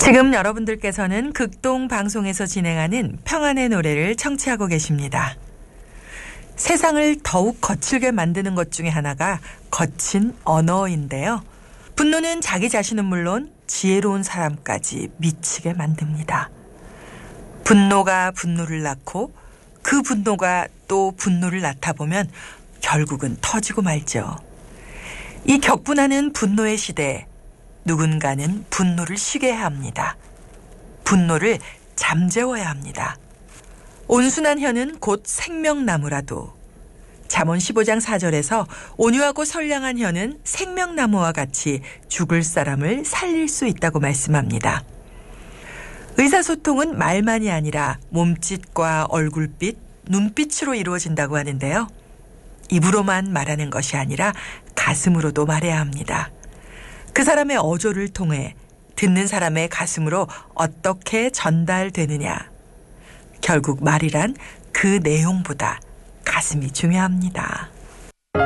지금 여러분들께서는 극동 방송에서 진행하는 평안의 노래를 청취하고 계십니다. 세상을 더욱 거칠게 만드는 것 중에 하나가 거친 언어인데요. 분노는 자기 자신은 물론 지혜로운 사람까지 미치게 만듭니다. 분노가 분노를 낳고 그 분노가 또 분노를 낳다 보면 결국은 터지고 말죠. 이 격분하는 분노의 시대에 누군가는 분노를 쉬게 해야 합니다. 분노를 잠재워야 합니다. 온순한 혀는 곧 생명나무라도. 잠언 15장 4절에서 온유하고 선량한 혀는 생명나무와 같이 죽을 사람을 살릴 수 있다고 말씀합니다. 의사소통은 말만이 아니라 몸짓과 얼굴빛, 눈빛으로 이루어진다고 하는데요. 입으로만 말하는 것이 아니라 가슴으로도 말해야 합니다. 그 사람의 어조를 통해 듣는 사람의 가슴으로 어떻게 전달되느냐. 결국 말이란 그 내용보다 가슴이 중요합니다.